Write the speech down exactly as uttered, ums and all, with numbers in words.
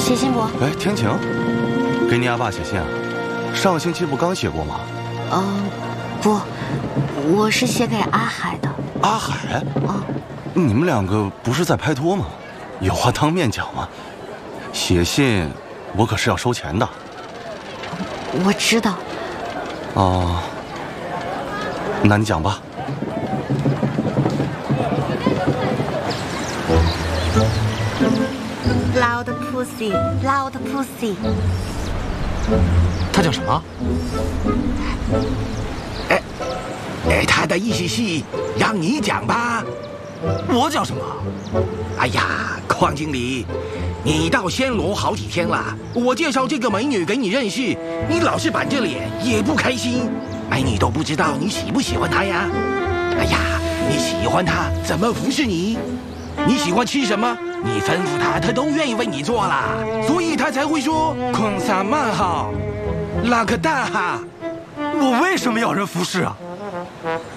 写信不？ 哎，天晴，给你阿爸写信啊？上个星期不刚写过吗？ 嗯、呃，不，我是写给阿海的。 阿海？ 啊， 你们两个不是在拍拖吗？有话当面讲嘛。写信，我可是要收钱的。 我知道。 哦，那你讲吧。 Loud pussy, loud pussy。 他叫什么？ 哎，哎，他的意思是让你讲吧。 我叫什么？ 哎呀，邝经理，你到暹罗好几天了，我介绍这个美女给你认识，你老是板着脸，也不开心。哎，你都不知道你喜不喜欢她呀？哎呀，你喜欢她，怎么服侍你？你喜欢吃什么？你吩咐她，她都愿意为你做啦，所以她才会说空萨曼好，拉克大哈。 我为什么要人服侍啊？